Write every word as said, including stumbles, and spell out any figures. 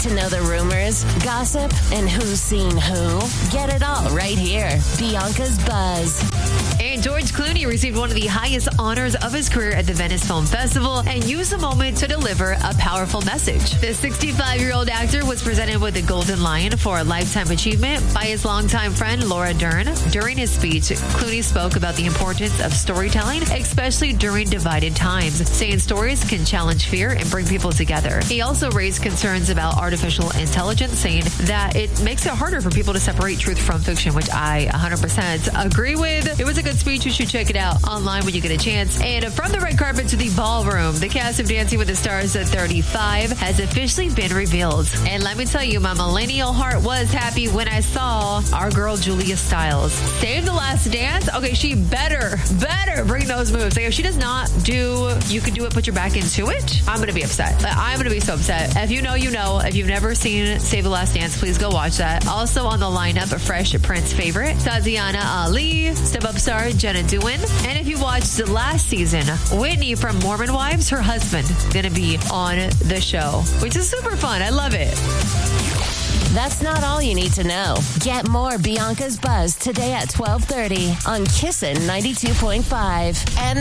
to know the rumors, gossip, and who's seen who? Get it all right here. Bianca's Buzz. And George Clooney received one of the highest honors of his career at the Venice Film Festival and used the moment to deliver a powerful message. The sixty-five-year-old actor was presented with the Golden Lion for a Lifetime Achievement by his longtime friend Laura Dern. During his speech, Clooney spoke about the importance of storytelling, especially during divided times, saying stories can challenge fear and bring people together. He also raised concerns about artificial intelligence, saying that it makes it harder for people to separate truth from fiction, which I one hundred percent agree with. It was a good speech. You should check it out online when you get a chance. And from the red carpet to the ballroom, the cast of Dancing with the Stars at thirty-five has officially been revealed. And let me tell you, my millennial heart was happy when I saw our girl Julia Stiles save the last dance. Okay, she better, better bring those moves. Like, if she does not do, you can do it, put your back into it, I'm going to be upset. Like, I'm going to be so upset. If you know, you know. If you've never seen Save the Last Dance, please go watch that. Also on the lineup, a Fresh Prince favorite, Tatiana Ali, Step Up star Jenna Dewan. And if you watched the last season, Whitney from Mormon Wives, her husband, going to be on the show, which is super fun. I love it. That's not all you need to know. Get more Bianca's Buzz today at twelve thirty on Kissin' ninety-two point five. And